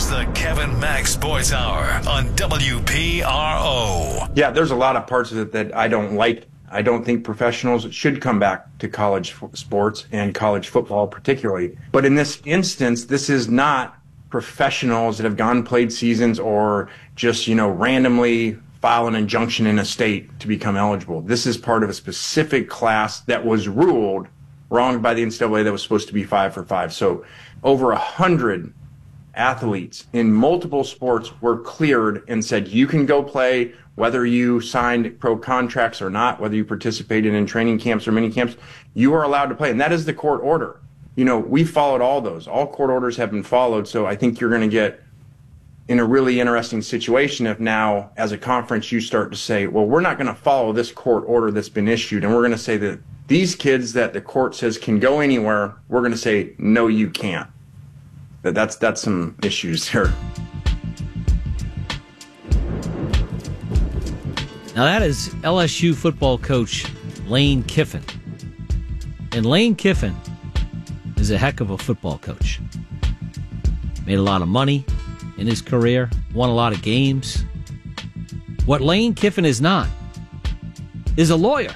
is the Kevin Max Sports Hour on WPRO. Yeah, there's a lot of parts of it that I don't like. I don't think professionals should come back to college sports and college football particularly. But in this instance, this is not professionals that have gone played seasons or just, randomly file an injunction in a state to become eligible. This is part of a specific class that was ruled wrong by the NCAA that was supposed to be 5 for 5. So over 100 athletes in multiple sports were cleared and said, you can go play whether you signed pro contracts or not, whether you participated in training camps or mini camps, you are allowed to play. And that is the court order. We followed all those. All court orders have been followed. So I think you're going to get in a really interesting situation if now, as a conference, you start to say, well, we're not going to follow this court order that's been issued. And we're going to say that these kids that the court says can go anywhere, we're going to say, no, you can't. That's some issues there. Now that is LSU football coach Lane Kiffin. And Lane Kiffin is a heck of a football coach. Made a lot of money in his career, won a lot of games. What Lane Kiffin is not is a lawyer.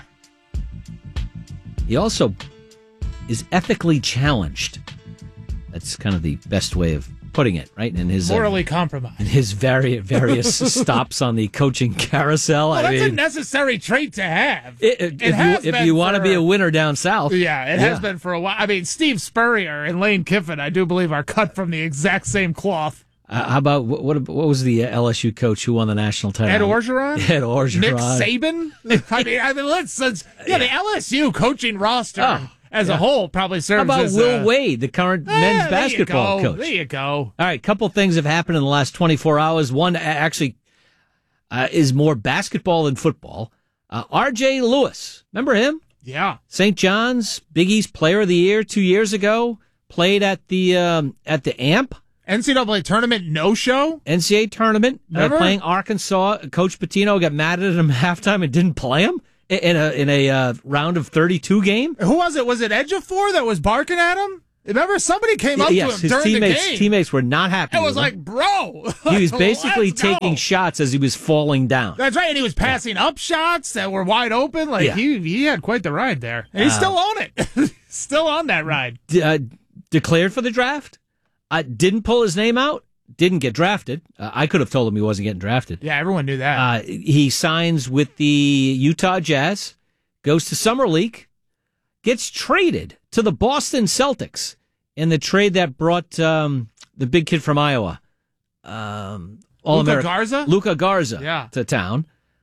He also is ethically challenged. That's kind of the best way of putting it, right? In his morally compromised. In his various stops on the coaching carousel. Well, that's a necessary trait to have. If you want to be a winner down south. Yeah, it has been for a while. I mean, Steve Spurrier and Lane Kiffin, I do believe, are cut from the exact same cloth. How about, what was the LSU coach who won the national title? Ed Orgeron? Ed Orgeron. Nick Saban? I mean, let's the LSU coaching roster as a whole probably serves as... How about as Will Wade, the current men's basketball coach? There you go. All right, a couple things have happened in the last 24 hours. One actually is more basketball than football. R.J. Lewis, remember him? Yeah. St. John's, Big East Player of the Year 2 years ago, played at the AMP. NCAA tournament no-show? NCAA tournament, playing Arkansas. Coach Pitino got mad at him at halftime and didn't play him in a round of 32 game. Who was it? Was it Ejiofor that was barking at him? Remember, somebody came up to him during the game. His teammates were not happy. It was like, bro. He was basically taking shots as he was falling down. That's right, and he was passing up shots that were wide open. He had quite the ride there. And he's still on it. Still on that ride. Declared for the draft. Didn't pull his name out. Didn't get drafted. I could have told him he wasn't getting drafted. Yeah, everyone knew that. He signs with the Utah Jazz, goes to Summer League, gets traded to the Boston Celtics in the trade that brought the big kid from Iowa, Luka Garza to town,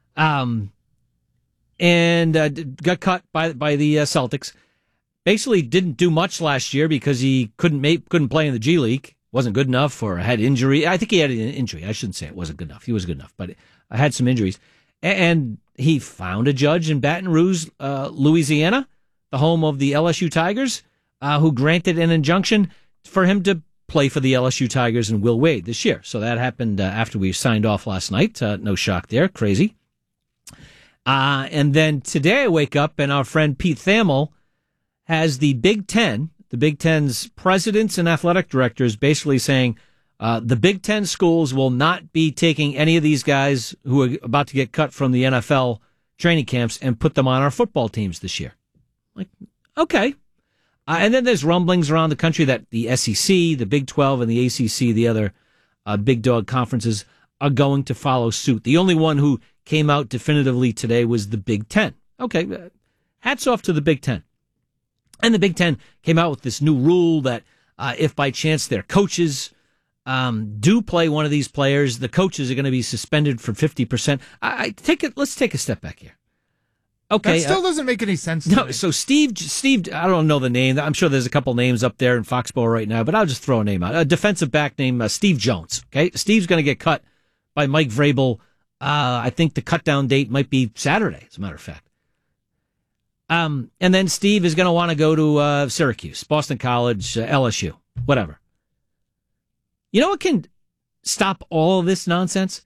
and got cut by the Celtics. Basically didn't do much last year because he couldn't play in the G League. Wasn't good enough or had injury. I think he had an injury. I shouldn't say it wasn't good enough. He was good enough, but I had some injuries. And he found a judge in Baton Rouge, Louisiana, the home of the LSU Tigers, who granted an injunction for him to play for the LSU Tigers and Will Wade this year. So that happened after we signed off last night. No shock there. Crazy. And then today I wake up and our friend Pete Thamel has the Big Ten, the Big Ten's presidents and athletic directors basically saying the Big Ten schools will not be taking any of these guys who are about to get cut from the NFL training camps and put them on our football teams this year. Like, okay. And then there's rumblings around the country that the SEC, the Big 12, and the ACC, the other big dog conferences, are going to follow suit. The only one who came out definitively today was the Big Ten. Okay, hats off to the Big Ten. And the Big Ten came out with this new rule that if by chance their coaches do play one of these players, the coaches are going to be suspended for 50%. Let's take a step back here. Okay, that still doesn't make any sense. No, so Steve, I don't know the name. I'm sure there's a couple names up there in Foxborough right now, but I'll just throw a name out. A defensive back named Steve Jones. Okay, Steve's going to get cut by Mike Vrabel. I think the cut down date might be Saturday, as a matter of fact. And then Steve is going to want to go to Syracuse, Boston College, LSU, whatever. You know what can stop all of this nonsense?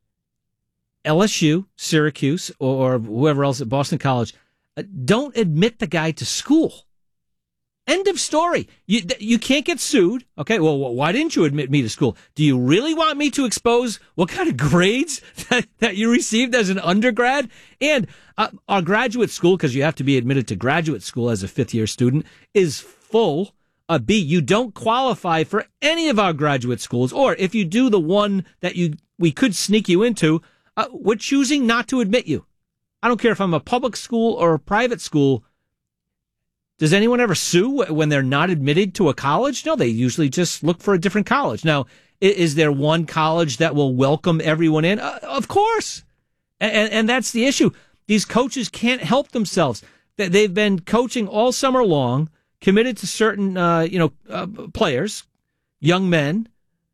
LSU, Syracuse, or whoever else at Boston College, don't admit the guy to school. End of story. You can't get sued. Okay, well, why didn't you admit me to school? Do you really want me to expose what kind of grades that you received as an undergrad? And our graduate school, because you have to be admitted to graduate school as a fifth-year student, is full. B, you don't qualify for any of our graduate schools. Or if you do the one that we could sneak you into, we're choosing not to admit you. I don't care if I'm a public school or a private school. Does anyone ever sue when they're not admitted to a college? No, they usually just look for a different college. Now, is there one college that will welcome everyone in? Of course. And that's the issue. These coaches can't help themselves. They've been coaching all summer long, committed to certain, players, young men.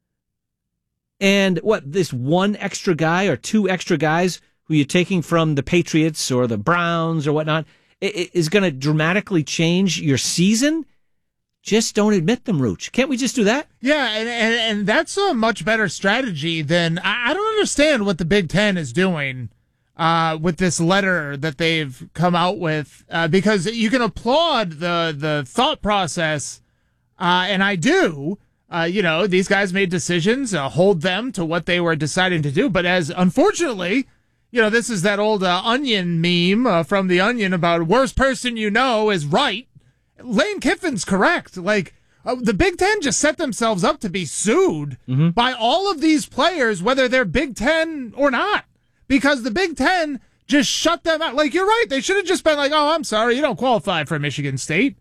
And this one extra guy or two extra guys who you're taking from the Patriots or the Browns or whatnot, is going to dramatically change your season? Just don't admit them, Rooch. Can't we just do that? Yeah, and that's a much better strategy than I don't understand what the Big Ten is doing with this letter that they've come out with, because you can applaud the thought process, and I do. These guys made decisions, hold them to what they were deciding to do, but unfortunately, this is that old Onion meme from The Onion about worst person you know is right. Lane Kiffin's correct. The Big Ten just set themselves up to be sued by all of these players, whether they're Big Ten or not, because the Big Ten just shut them out. You're right. They should have just been like, oh, I'm sorry, you don't qualify for Michigan State.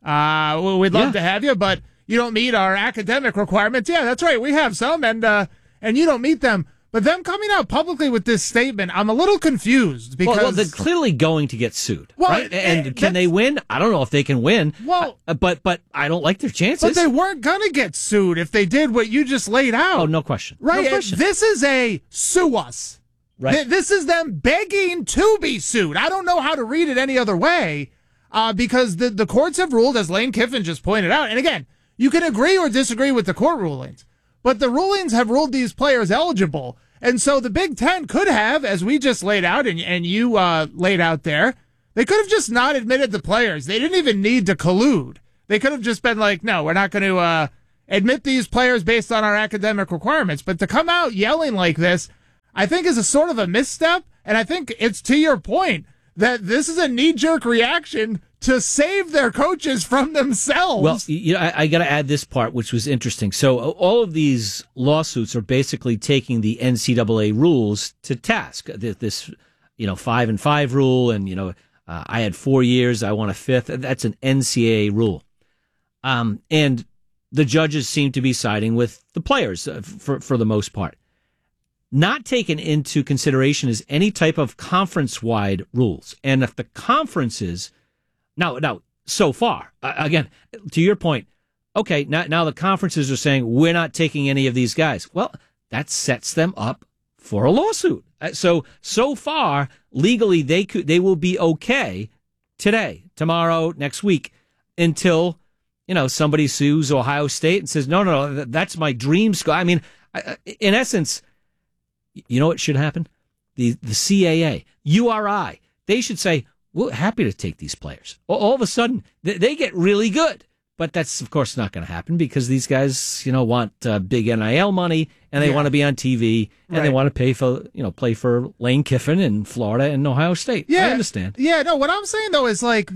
We'd love to have you, but you don't meet our academic requirements. Yeah, that's right. We have some, and you don't meet them. But them coming out publicly with this statement, I'm a little confused because well, they're clearly going to get sued, right? And can they win? I don't know if they can win. Well, but I don't like their chances. But they weren't going to get sued if they did what you just laid out. Oh, no question. Right? No question. This is a sue us. Right. This is them begging to be sued. I don't know how to read it any other way, because the courts have ruled, as Lane Kiffin just pointed out. And again, you can agree or disagree with the court rulings, but the rulings have ruled these players eligible. And so the Big Ten could have, as we just laid out and you laid out there, they could have just not admitted the players. They didn't even need to collude. They could have just been like, no, we're not going to admit these players based on our academic requirements. But to come out yelling like this, I think is a sort of a misstep. And I think it's to your point that this is a knee-jerk reaction to save their coaches from themselves. Well, I got to add this part, which was interesting. So all of these lawsuits are basically taking the NCAA rules to task. This, 5-and-5 rule, and I had 4 years, I want a fifth. That's an NCAA rule, and the judges seem to be siding with the players for the most part. Not taken into consideration is any type of conference-wide rules, and if the conferences Now, so far, again, to your point, okay, now the conferences are saying we're not taking any of these guys. Well, that sets them up for a lawsuit. So far, legally, they will be okay today, tomorrow, next week, until, somebody sues Ohio State and says, no, that's my dream school. I mean, in essence, you know what should happen? The CAA, URI, they should say, we're happy to take these players. All of a sudden, they get really good. But that's, of course, not going to happen because these guys, want big NIL money and they want to be on TV and they want to pay for, play for Lane Kiffin in Florida and Ohio State. Yeah. I understand. Yeah, no, what I'm saying, though, is a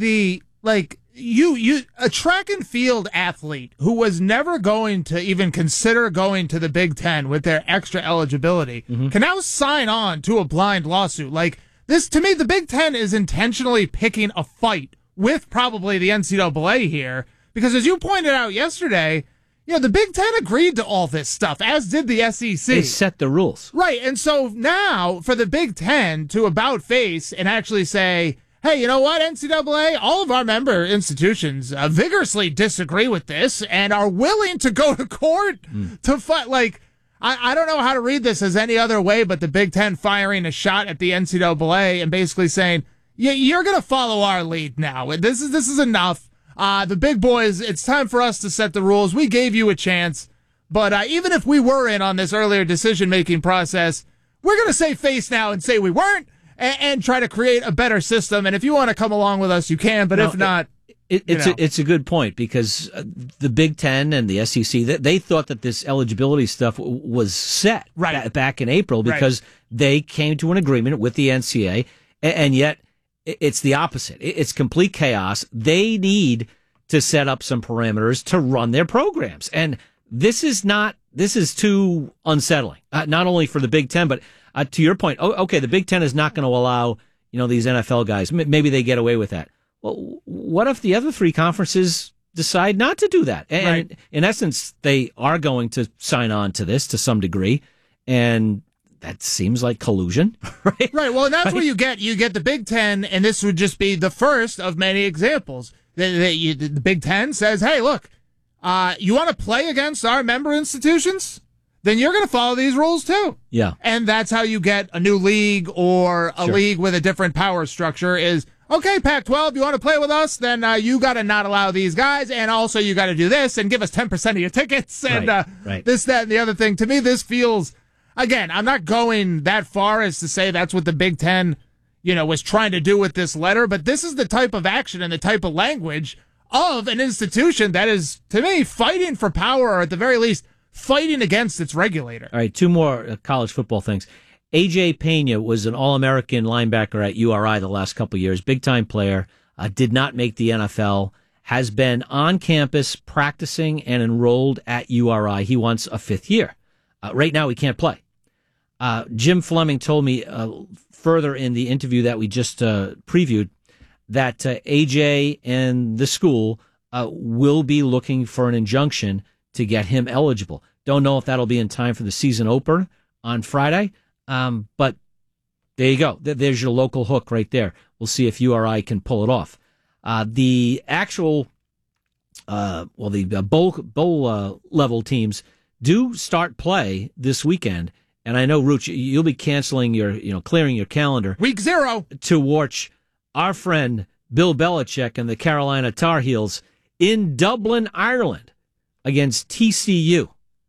track and field athlete who was never going to even consider going to the Big Ten with their extra eligibility can now sign on to a blind lawsuit. This, to me, the Big Ten is intentionally picking a fight with probably the NCAA here, because as you pointed out yesterday, the Big Ten agreed to all this stuff, as did the SEC. They set the rules. Right, and so now for the Big Ten to about face and actually say, hey, you know what, NCAA, all of our member institutions vigorously disagree with this and are willing to go to court to fight, I don't know how to read this as any other way but the Big Ten firing a shot at the NCAA and basically saying, yeah, you're going to follow our lead now. This is enough. The big boys, it's time for us to set the rules. We gave you a chance. But even if we were in on this earlier decision-making process, we're going to save face now and say we weren't and try to create a better system. And if you want to come along with us, you can. But if not... It's a good point because the Big Ten and the SEC, they thought that this eligibility stuff was set back in April because they came to an agreement with the NCAA, and yet it's the opposite. It's complete chaos. They need to set up some parameters to run their programs, and this is too unsettling. Not only for the Big Ten, but to your point, okay, the Big Ten is not going to allow these NFL guys. Maybe they get away with that. Well, what if the other three conferences decide not to do that? And in essence, they are going to sign on to this to some degree, and that seems like collusion, right? Right. Well, and that's what you get. You get the Big Ten, and this would just be the first of many examples. The Big Ten says, hey, look, you want to play against our member institutions? Then you're going to follow these rules too. Yeah. And that's how you get a new league or a league with a different power structure is, okay, Pac-12, you want to play with us? Then you got to not allow these guys, and also you got to do this and give us 10% of your tickets and this, that, and the other thing. To me, this feels, again, I'm not going that far as to say that's what the Big Ten, was trying to do with this letter, but this is the type of action and the type of language of an institution that is, to me, fighting for power, or at the very least, fighting against its regulator. All right, two more college football things. A.J. Pena was an All-American linebacker at URI the last couple of years, big-time player, did not make the NFL, has been on campus practicing and enrolled at URI. He wants a fifth year. Right now, he can't play. Jim Fleming told me further in the interview that we just previewed that A.J. and the school will be looking for an injunction to get him eligible. Don't know if that'll be in time for the season opener on Friday. But there you go. There's your local hook right there. We'll see if URI can pull it off. The actual, the bowl level teams do start play this weekend. And I know, Rooch, you'll be canceling clearing your calendar. Week 0. To watch our friend Bill Belichick and the Carolina Tar Heels in Dublin, Ireland against TCU.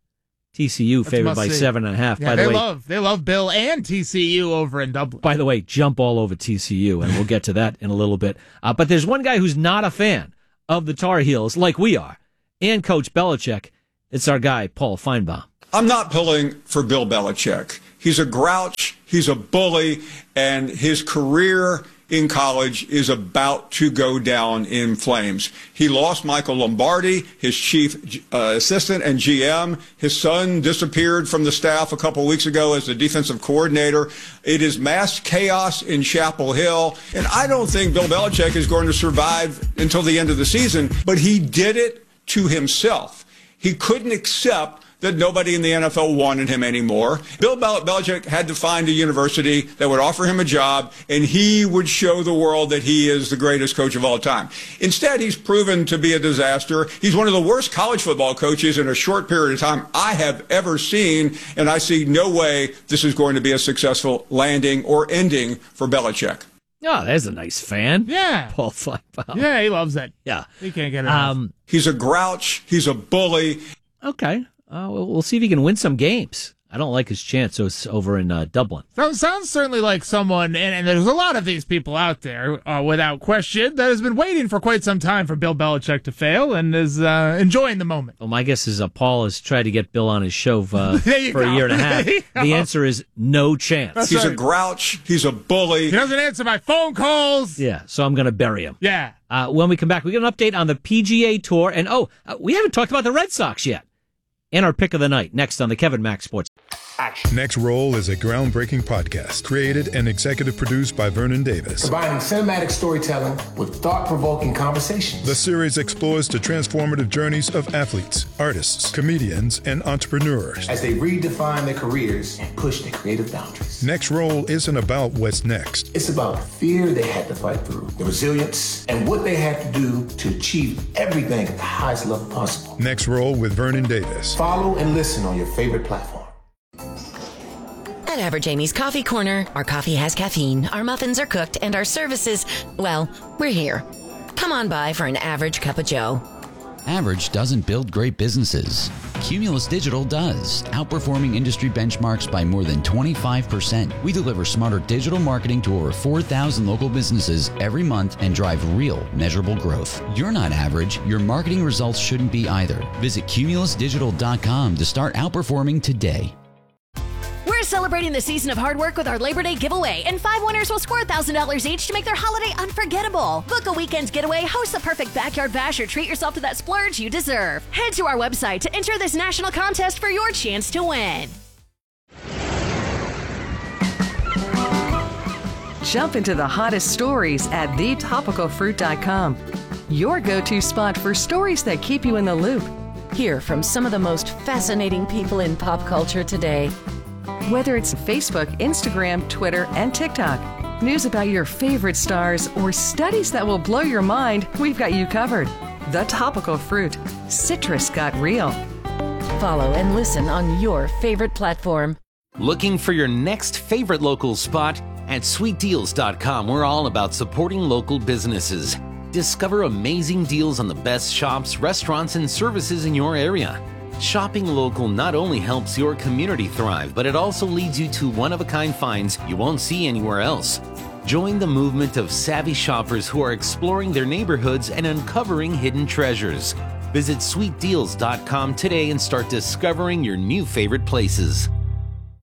TCU favored by 7.5. Yeah, by the way, they love Bill and TCU over in Dublin. By the way, jump all over TCU, and we'll get to that in a little bit. But there's one guy who's not a fan of the Tar Heels, like we are, and Coach Belichick. It's our guy, Paul Feinbaum. I'm not pulling for Bill Belichick. He's a grouch, he's a bully, and his career in college is about to go down in flames. He lost Michael Lombardi, his chief assistant and GM. His son disappeared from the staff a couple weeks ago as the defensive coordinator. It is mass chaos in Chapel Hill. And I don't think Bill Belichick is going to survive until the end of the season, but he did it to himself. He couldn't accept that nobody in the NFL wanted him anymore. Bill Belichick had to find a university that would offer him a job, and he would show the world that he is the greatest coach of all time. Instead, he's proven to be a disaster. He's one of the worst college football coaches in a short period of time I have ever seen, and I see no way this is going to be a successful landing or ending for Belichick. Oh, there's a nice fan. Yeah. Paul Feinbaum. Yeah, he loves it. Yeah. He can't get it. He's a grouch. He's a bully. Okay. We'll see if he can win some games. I don't like his chance, so it's over in Dublin. Sounds certainly like someone, and there's a lot of these people out there, without question, that has been waiting for quite some time for Bill Belichick to fail and is enjoying the moment. Well, my guess is Paul has tried to get Bill on his show for a year and a half. The answer is no chance. He's a grouch. He's a bully. He doesn't answer my phone calls. Yeah, so I'm going to bury him. Yeah. When we come back, we get an update on the PGA Tour. And, we haven't talked about the Red Sox yet. And our pick of the night next on the Kevin Mack Sports. Next Roll is a groundbreaking podcast created and executive produced by Vernon Davis. Combining cinematic storytelling with thought-provoking conversations. The series explores the transformative journeys of athletes, artists, comedians, and entrepreneurs as they redefine their careers and push their creative boundaries. Next Roll isn't about what's next. It's about the fear they had to fight through, the resilience, and what they had to do to achieve everything at the highest level possible. Next Roll with Vernon Davis. Follow and listen on your favorite platform. At Average Amy's Coffee Corner, our coffee has caffeine, our muffins are cooked, and our services, well, we're here. Come on by for an average cup of joe. Average doesn't build great businesses. Cumulus Digital does, outperforming industry benchmarks by more than 25%. We deliver smarter digital marketing to over 4,000 local businesses every month and drive real, measurable growth. You're not average. Your marketing results shouldn't be either. Visit cumulusdigital.com to start outperforming today. We're celebrating the season of hard work with our Labor Day giveaway, and 5 winners will score $1,000 each to make their holiday unforgettable. Book a weekend's getaway, host the perfect backyard bash, or treat yourself to that splurge you deserve. Head to our website to enter this national contest for your chance to win. Jump into the hottest stories at thetopicalfruit.com. Your go-to spot for stories that keep you in the loop. Hear from some of the most fascinating people in pop culture today. Whether it's Facebook, Instagram, Twitter, and TikTok, news about your favorite stars, or studies that will blow your mind, we've got you covered. The Topical Fruit. Citrus got real. Follow and listen on your favorite platform. Looking for your next favorite local spot? At sweetdeals.com, we're all about supporting local businesses. Discover amazing deals on the best shops, restaurants, and services in your area. Shopping local not only helps your community thrive, but it also leads you to one-of-a-kind finds you won't see anywhere else. Join the movement of savvy shoppers who are exploring their neighborhoods and uncovering hidden treasures. Visit sweetdeals.com today and start discovering your new favorite places.